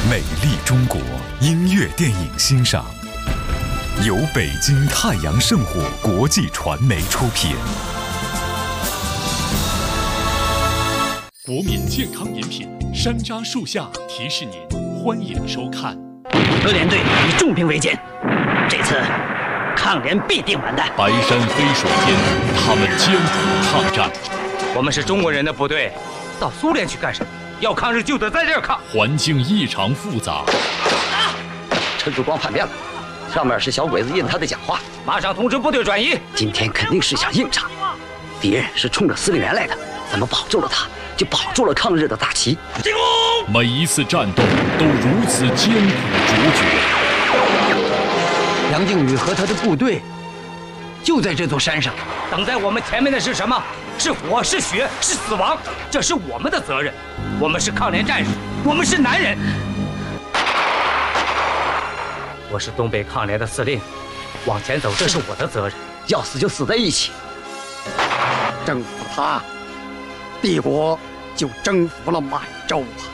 美丽中国音乐电影欣赏，由北京太阳圣火国际传媒出品。 国民健康饮品山楂树下提示您，欢迎收看。 各连队以重兵为鉴，这次抗联必定完蛋。 白山黑水间，他们艰苦抗战。 我们是中国人的部队，到苏联去干什么？要抗日就得在这儿抗。 环境异常复杂。 陈曙光叛变了，上面是小鬼子印他的讲话。 马上通知部队转移。 今天肯定是场硬仗，敌人是冲着司令员来的，咱们保住了他，就保住了抗日的大旗。 进攻！ 每一次战斗都如此艰苦卓绝。 杨靖宇和他的部队就在这座山上。 等在我们前面的是什么？是火，是血，是死亡。这是我们的责任。我们是抗联战士，我们是男人。我是东北抗联的司令，往前走，这是我的责任。 要死就死在一起。 征服他，帝国就征服了满洲啊！